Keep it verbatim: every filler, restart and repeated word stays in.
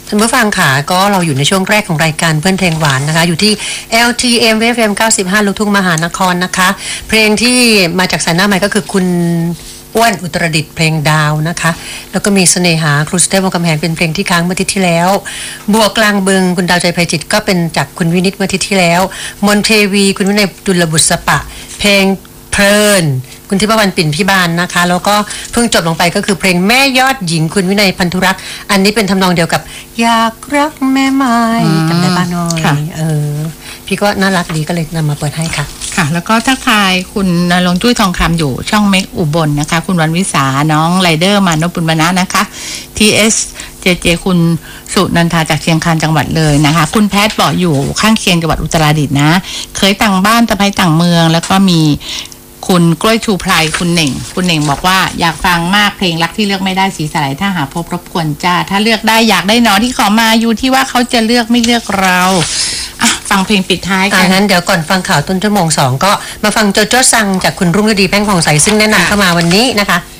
ท่านผู้ฟังค่ะก็เราอยู่ในช่วงแรกของรายการเพื่อนเพลงหวานนะคะอยู่ที่ แอล ที เอ็ม เอฟ เอ็ม เก้าสิบห้า ลูกทุ่งมหานครนะคะเพลงที่มาจากสายหน้าใหม่ก็คือคุณอ้วนอุตรดิตถ์เพลงดาวนะคะแล้วก็มีเสน่หาครูสเตฟวงกำแหงเป็นเพลงที่ค้างเมื่ออาทิตย์ที่แล้วบัวกลางบึงคุณดาวใจไพจิตก็เป็นจากคุณวินิตเมื่ออาทิตย์ที่แล้วมนเทวีคุณวินัยดุลบุษปะเพลงเพลินคุณทิพวรรณปิ่นพิบาลนะคะแล้วก็เพิ่งจบลงไปก็คือเพลงแม่ยอดหญิงคุณวินัยพันธุรักษ์อันนี้เป็นทำนองเดียวกับอยากรักแม่ไม้จำได้ป้าน้อยเออพี่ก็น่ารักดีก็เลยนำมาเปิดให้ค่ะค่ะแล้วก็ทักทายคุณนรงค์จุ้ยทองคำอยู่ช่องเมกอุบลนะคะคุณวันวิสาน้องไรเดอร์มานพบุญมนะนะคะ ที เอส เจ เจ คุณสุนันทาจากเชียงคานจังหวัดเลยนะคะคุณแพทย์บอกอยู่ข้างเคียงจังหวัดอุตรดิตถ์นะเคยต่างบ้านตะไคร้ต่างเมืองแล้วก็มีคุณกล้วยชูไพรคุณเหน่งคุณเหน่งบอกว่าอยากฟังมากเพลงรักที่เลือกไม่ได้สีสลายถ้าหาพบรบกวนจ้าถ้าเลือกได้อยากได้หนอที่ขอมาอยู่ที่ว่าเขาจะเลือกไม่เลือกเราอ่ะฟังเพลงปิดท้ายกันงั้นเดี๋ยวก่อนฟังข่าวต้นชั่วโมงสองก็มาฟังโจโจ้ซังจากคุณรุ่งฤดีแป้งผ่องใสซึ่งแนะนำเข้ามาวันนี้นะคะ